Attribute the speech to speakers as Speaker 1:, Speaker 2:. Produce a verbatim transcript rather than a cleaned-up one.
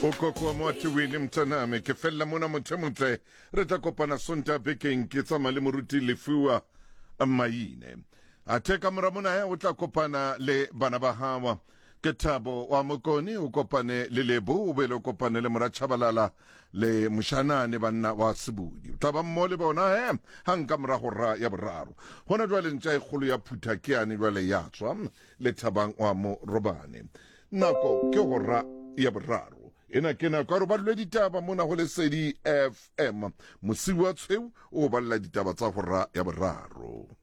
Speaker 1: Ukoko wa mwati wini mtaname ke fella mona mtemutle reta kopana sonta peke nkitsa male muruti lefuwa mayine ateka mramona ya utla kopana le banabahawa ke thabo wa mokoni ukopane le lebu ubele ukopane le murachabalala le mushanane banna wa sibudi taba mmole bona he hanka mrahora ya boraro hona jwale ntja ikgolo ya phuthakiane jwale ya tswa le thabang wa mo robane nako ke hora ya boraro ena kena ka ro balwe ditaba mona go le Sedi F M mosiwa tshweu o balla ditaba tsa hora ya boraro.